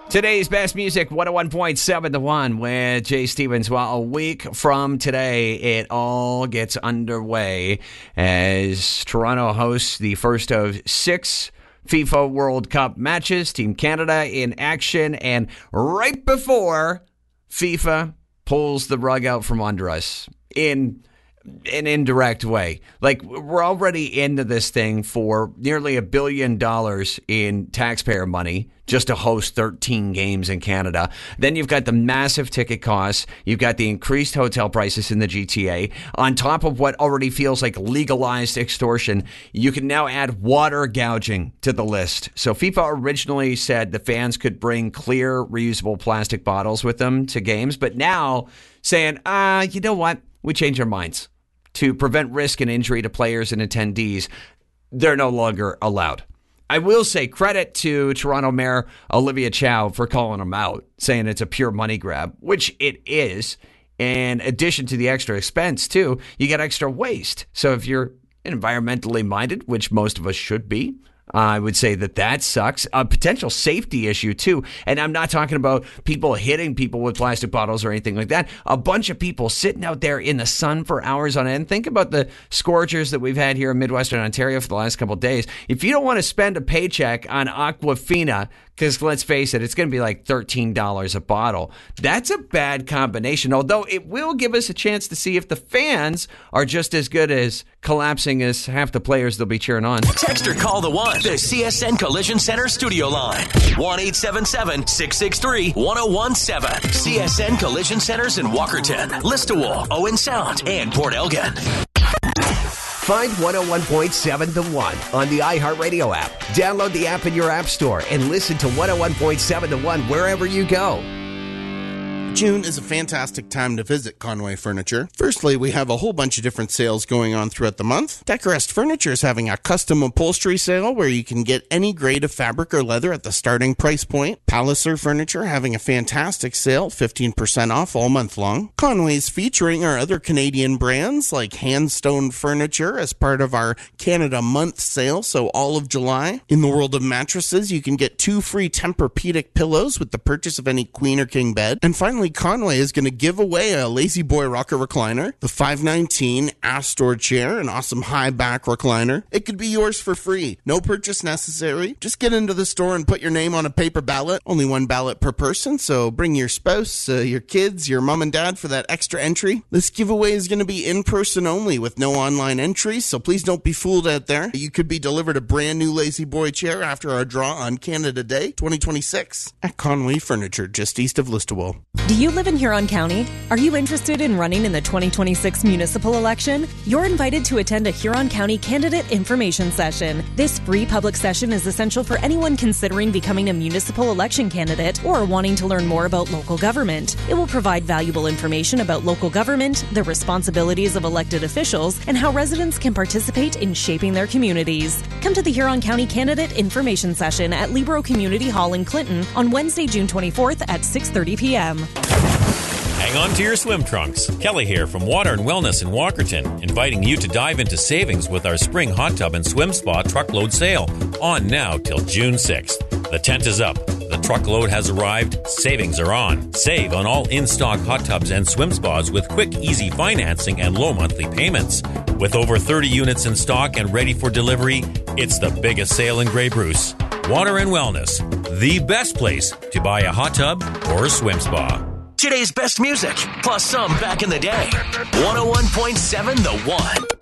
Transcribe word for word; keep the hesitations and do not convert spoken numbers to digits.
Today's best music, one oh one point seven to one with Jay Stevens. Well, a week from today, it all gets underway as Toronto hosts the first of six FIFA World Cup matches. Team Canada in action, and right before FIFA pulls the rug out from under us in an indirect way. Like, we're already into this thing for nearly a billion dollars in taxpayer money just to host thirteen games in Canada. Then you've got the massive ticket costs. You've got the increased hotel prices in the G T A. On top of what already feels like legalized extortion, you can now add water gouging to the list. So FIFA originally said the fans could bring clear, reusable plastic bottles with them to games, but now saying, uh, you know what? We changed our minds. To prevent risk and injury to players and attendees, they're no longer allowed. I will say credit to Toronto Mayor Olivia Chow for calling them out, saying it's a pure money grab, which it is. In addition to the extra expense, too, you get extra waste. So if you're environmentally minded, which most of us should be, I would say that that sucks. A potential safety issue, too. And I'm not talking about people hitting people with plastic bottles or anything like that. A bunch of people sitting out there in the sun for hours on end. Think about the scorchers that we've had here in Midwestern Ontario for the last couple of days. If you don't want to spend a paycheck on Aquafina, because let's face it, it's going to be like thirteen dollars a bottle. That's a bad combination, although it will give us a chance to see if the fans are just as good as collapsing as half the players they'll be cheering on. Text or call the one, the C S N Collision Center studio line. one eight seven seven, six six three, one oh one seven. C S N Collision Centers in Walkerton, Listowel, Owen Sound, and Port Elgin. Find one oh one point seven The One on the iHeartRadio app. Download the app in your app store and listen to one oh one point seven The One wherever you go. June is a fantastic time to visit Conway Furniture. Firstly, we have a whole bunch of different sales going on throughout the month. Decorest Furniture is having a custom upholstery sale where you can get any grade of fabric or leather at the starting price point. Palliser Furniture having a fantastic sale, fifteen percent off all month long. Conway's featuring our other Canadian brands like Handstone Furniture as part of our Canada Month sale, so all of July. In the world of mattresses, you can get two free Tempur-Pedic pillows with the purchase of any queen or king bed. And finally, Conway is going to give away a Lazy Boy Rocker recliner, the five nineteen Astor chair, an awesome high back recliner. It could be yours for free. No purchase necessary. Just get into the store and put your name on a paper ballot. Only one ballot per person, so bring your spouse, uh, your kids, your mom and dad for that extra entry. This giveaway is going to be in person only with no online entry, so please don't be fooled out there. You could be delivered a brand new Lazy Boy chair after our draw on Canada Day twenty twenty-six at Conway Furniture, just east of Listowel. Do you live in Huron County? Are you interested in running in the twenty twenty-six municipal election? You're invited to attend a Huron County candidate information session. This free public session is essential for anyone considering becoming a municipal election candidate or wanting to learn more about local government. It will provide valuable information about local government, the responsibilities of elected officials, and how residents can participate in shaping their communities. Come to the Huron County candidate information session at Libro Community Hall in Clinton on Wednesday, June twenty-fourth at six thirty p.m. Hang on to your swim trunks. Kelly here from Water and Wellness in Walkerton, inviting you to dive into savings with our spring hot tub and swim spa truckload sale, on now till June sixth. The tent is up. The truckload has arrived. Savings are on. Save on all in-stock hot tubs and swim spas with quick, easy financing and low monthly payments. With over thirty units in stock and ready for delivery, it's the biggest sale in Grey Bruce. Water and Wellness, the best place to buy a hot tub or a swim spa. Today's best music, plus some back in the day. one oh one point seven The One.